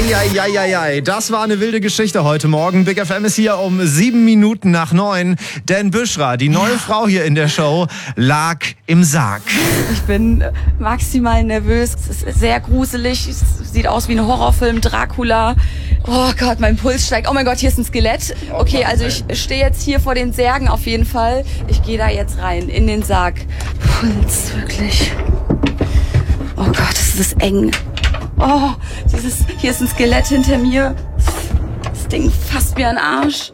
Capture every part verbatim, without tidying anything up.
Eieieiei, das war eine wilde Geschichte heute Morgen. Big F M ist hier um sieben Minuten nach neun. Denn Büschra, die neue Frau hier in der Show, lag im Sarg. Ich bin maximal nervös. Es ist sehr gruselig. Es sieht aus wie ein Horrorfilm, Dracula. Oh Gott, mein Puls steigt. Oh mein Gott, hier ist ein Skelett. Okay, also ich stehe jetzt hier vor den Särgen auf jeden Fall. Ich gehe da jetzt rein, in den Sarg. Puls, wirklich. Oh Gott, das ist eng. Oh, dieses, hier ist ein Skelett hinter mir. Das Ding fasst mir an den Arsch.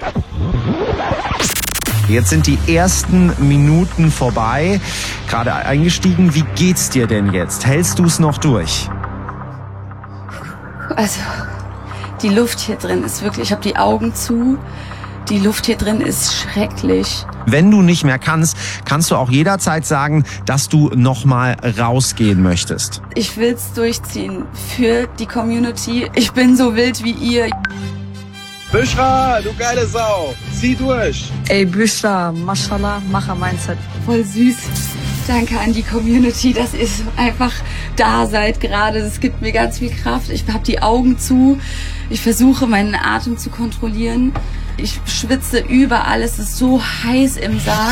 Jetzt sind die ersten Minuten vorbei. Gerade eingestiegen. Wie geht's dir denn jetzt? Hältst du es noch durch? Also, die Luft hier drin ist wirklich, ich habe die Augen zu. Die Luft hier drin ist schrecklich. Wenn du nicht mehr kannst, kannst du auch jederzeit sagen, dass du nochmal rausgehen möchtest. Ich will's durchziehen für die Community. Ich bin so wild wie ihr. Büschra, du geile Sau, zieh durch. Ey, Büschra, Mashallah, Macher-Mindset. Voll süß. Danke an die Community, dass ihr einfach da seid gerade. Es gibt mir ganz viel Kraft. Ich habe die Augen zu. Ich versuche, meinen Atem zu kontrollieren. Ich schwitze überall. Es ist so heiß im Sarg.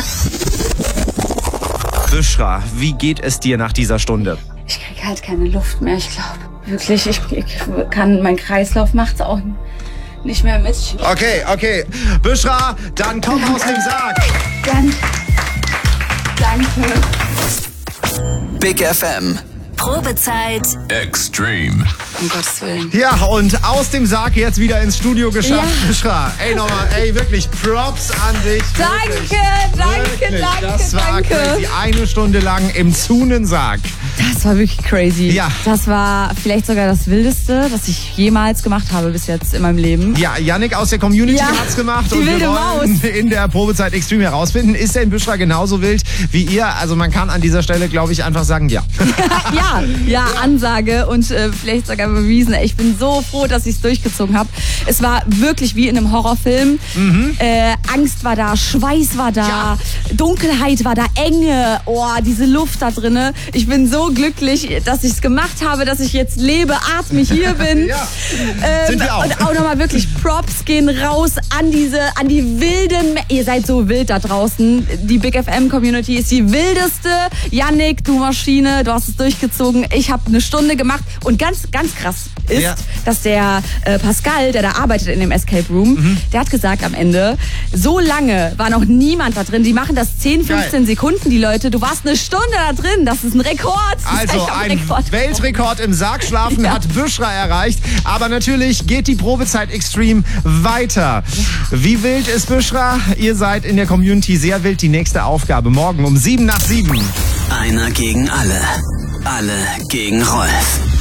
Büschra, wie geht es dir nach dieser Stunde? Ich kriege halt keine Luft mehr, ich glaube. Wirklich, ich, ich kann, mein Kreislauf macht's auch nicht mehr mit. Okay, okay. Büschra, dann komm aus dem Sarg. Danke. Danke. Big F M. Probezeit Extreme. Um Gottes Willen. Ja, und aus dem Sarg jetzt wieder ins Studio geschafft. Ja. Büschra, ey nochmal, ey wirklich Props an dich. Danke, wirklich, danke, wirklich. danke, Das war danke. crazy. Eine Stunde lang im Zunensarg. Das war wirklich crazy. Ja. Das war vielleicht sogar das Wildeste, das ich jemals gemacht habe bis jetzt in meinem Leben. Ja, Yannick aus der Community Ja, hat's gemacht. die und wir wilde wollen Maus. in der Probezeit Extreme herausfinden, ist denn Büschra genauso wild wie ihr? Also man kann an dieser Stelle, glaube ich, einfach sagen, ja. ja, ja, Ansage und äh, vielleicht sogar bewiesen. Ich bin so froh, dass ich es durchgezogen habe. Es war wirklich wie in einem Horrorfilm. Mhm. Äh, Angst war da, Schweiß war da, Ja. Dunkelheit war da, Enge. Oh, diese Luft da drinne. Ich bin so glücklich, dass ich es gemacht habe, dass ich jetzt lebe, atme, hier bin. Ja. Ähm, Sind wir auch. Und auch nochmal wirklich Props gehen raus an diese, an die wilden, Me- ihr seid so wild da draußen. Die Big F M Community ist die wildeste. Yannick, du Maschine, du hast es durchgezogen. Ich habe eine Stunde gemacht und ganz, ganz krass ist, Ja. dass der äh, Pascal, der da arbeitet in dem Escape Room, Mhm. der hat gesagt am Ende, so lange war noch niemand da drin. Die machen das zehn, fünfzehn Geil. Sekunden, die Leute. Du warst eine Stunde da drin. Das ist ein Rekord. Das ist Also echt ein Rekord. Weltrekord im Sargschlafen Ja. hat Büschra erreicht. Aber natürlich geht die Probezeit Extreme weiter. Wie wild ist Büschra? Ihr seid in der Community sehr wild. Die nächste Aufgabe morgen um sieben nach sieben. Einer gegen alle. Alle gegen Rolf.